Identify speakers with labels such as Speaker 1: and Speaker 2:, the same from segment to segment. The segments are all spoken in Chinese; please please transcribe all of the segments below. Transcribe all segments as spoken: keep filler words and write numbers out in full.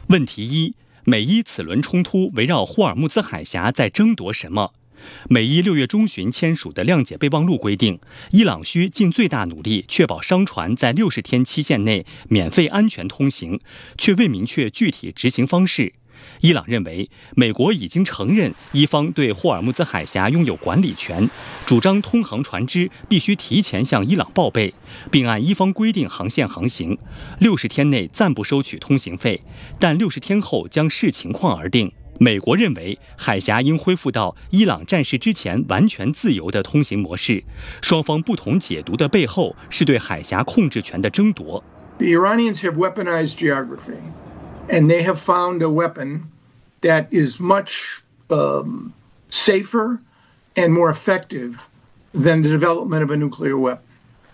Speaker 1: 问题一：美伊此轮冲突围绕霍尔木兹海峡在争夺什么？美伊六月中旬签署的谅解备忘录规定，伊朗需尽最大努力确保商船在六十天期限内免费安全通行，却未明确具体执行方式。伊朗认为，美国已经承认伊方对霍尔木兹海峡拥有管理权，主张通航船只必须提前向伊朗报备，并按伊方规定航线航行。六十天内暂不收取通行费，但六十天后将视情况而定。美国认为，海峡应恢复到伊朗战事之前完全自由的通行模式。双方不同解读的背后，是对海峡控制权的争夺。
Speaker 2: The Iranians have weaponized geography, and they have found a weapon that is much um, safer and more effective than the development of a nuclear weapon.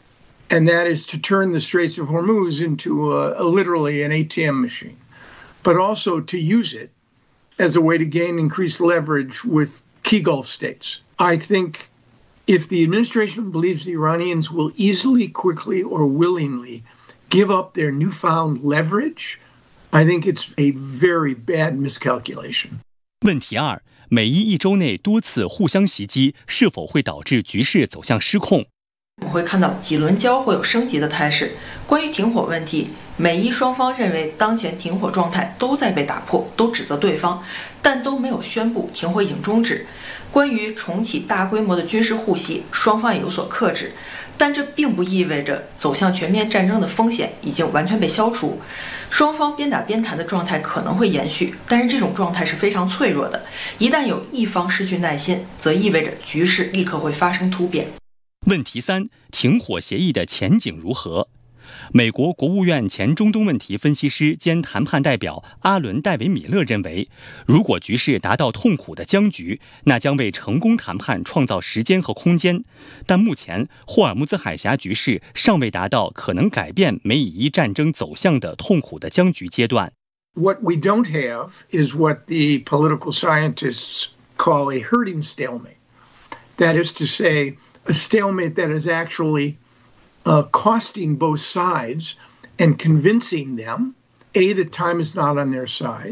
Speaker 2: And that is to turn the Straits of Hormuz into a, a, literally an A T M machine, but also to use it as a way to gain increased leverage with key Gulf states. I think if the administration believes the Iranians will easily, quickly, or willingly give up their newfound leverage, I think it's a very bad miscalculation.
Speaker 1: 问题二：美伊一周内多次互相袭击，是否会导致局势走向失控？
Speaker 3: 我们会看到几轮交火有升级的态势。关于停火问题，美伊双方认为当前停火状态都在被打破，都指责对方，但都没有宣布停火已经终止。关于重启大规模的军事互袭，双方也有所克制，但这并不意味着走向全面战争的风险已经完全被消除。双方边打边谈的状态可能会延续，但是这种状态是非常脆弱的。一旦有一方失去耐心，则意味着局势立刻会发生突变。
Speaker 1: 问题三：停火协议的前景如何？美国国务院前中东问题分析师兼谈判代表阿伦·戴维米勒认为，如果局势达到痛苦的僵局，那将为成功谈判创造时间和空间。但目前，霍尔木兹海峡局势尚未达到可能改变美以伊战争走向的痛苦的僵局阶段。
Speaker 2: What we don't have is what the political scientists call a herding stalemate. That is to say, a stalemate that is actually Uh, costing both sides and convincing them, A, that time is not on their side,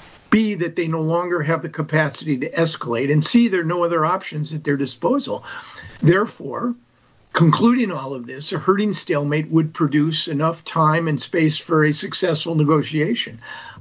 Speaker 2: B, that they no longer have the capacity to escalate, and C, there are no other options at their disposal. Therefore, concluding all of this, a herding stalemate would produce enough time and space for a successful negotiation.